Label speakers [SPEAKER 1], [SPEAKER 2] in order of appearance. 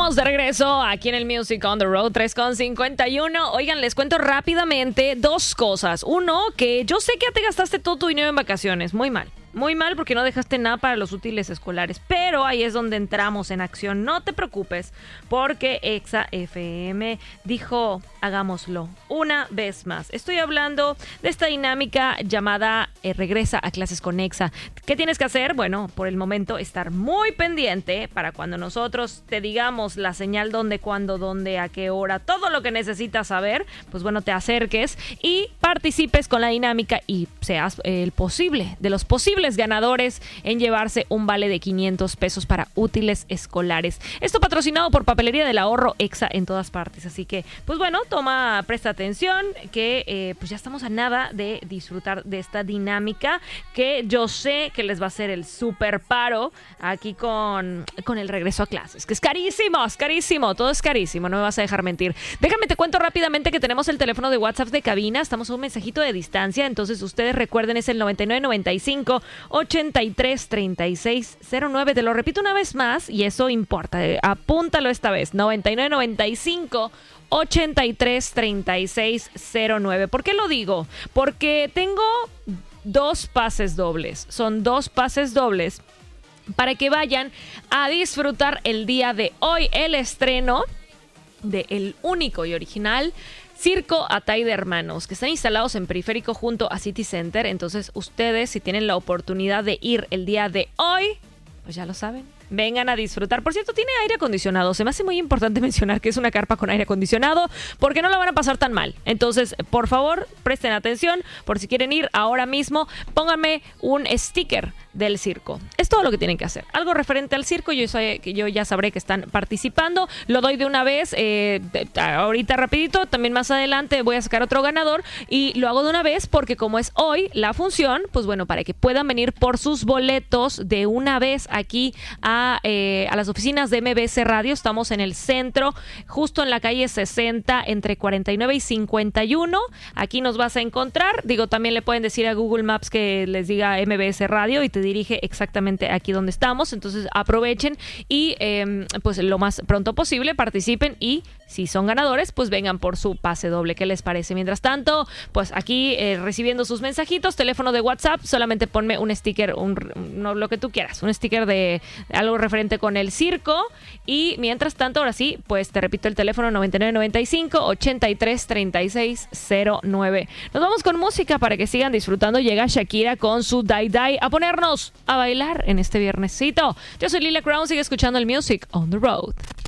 [SPEAKER 1] Estamos de regreso aquí en el Music on the Road 3:51. Oigan, les cuento rápidamente dos cosas. Uno, que yo sé que ya te gastaste todo tu dinero en vacaciones. Muy mal. Muy mal porque no dejaste nada para los útiles escolares. Pero ahí es donde entramos en acción. No te preocupes porque Exa FM dijo, hagámoslo una vez más. Estoy hablando de esta dinámica llamada Regresa a clases con Exa. ¿Qué tienes que hacer? Bueno, por el momento estar muy pendiente para cuando nosotros te digamos la señal dónde, cuándo, dónde, a qué hora, todo lo que necesitas saber, pues bueno, te acerques y participes con la dinámica y seas el posible, de los posibles ganadores en llevarse un vale de 500 pesos para útiles escolares. Esto patrocinado por Papelería del Ahorro Exa en todas partes. Así que, pues bueno, presta atención que pues ya estamos a nada de disfrutar de esta dinámica que yo sé que les va a hacer el super paro aquí con el regreso a clases. Que es carísimo, todo es carísimo, no me vas a dejar mentir. Déjame te cuento rápidamente que tenemos el teléfono de WhatsApp de cabina, estamos a un mensajito de distancia, entonces ustedes recuerden, es el 9995-833609. Te lo repito una vy más y eso importa, apúntalo esta vez, 9995-833609. ¿Por qué lo digo? Porque tengo dos pases dobles, son dos pases dobles para que vayan a disfrutar el día de hoy el estreno del único y original Circo Atay de Hermanos, que están instalados en Periférico junto a City Center. Entonces ustedes, si tienen la oportunidad de ir el día de hoy, pues ya lo saben, vengan a disfrutar. Por cierto, tiene aire acondicionado. Se me hace muy importante mencionar que es una carpa con aire acondicionado porque no la van a pasar tan mal. Entonces, por favor, presten atención. Por si quieren ir ahora mismo, pónganme un sticker del circo. Es todo lo que tienen que hacer. Algo referente al circo, yo ya sabré que están participando. Lo doy de una vez, ahorita rapidito. También más adelante voy a sacar otro ganador y lo hago de una vez porque como es hoy la función, pues bueno, para que puedan venir por sus boletos de una vez aquí a las oficinas de MBS Radio. Estamos en el centro, justo en la calle 60, entre 49 y 51. Aquí nos vas a encontrar. Digo, también le pueden decir a Google Maps que les diga MBS Radio y te dirige exactamente aquí donde estamos. Entonces aprovechen y pues lo más pronto posible participen y si son ganadores, pues vengan por su pase doble. ¿Qué les parece? Mientras tanto, pues aquí recibiendo sus mensajitos, teléfono de WhatsApp, solamente ponme un sticker, no lo que tú quieras, un sticker de algo referente con el circo. Y mientras tanto, ahora sí, pues te repito el teléfono 9995-833609. Nos vamos con música para que sigan disfrutando. Llega Shakira con su Die Die a ponernos a bailar en este viernesito. Yo soy Lila Crown, sigue escuchando el Music on the Road.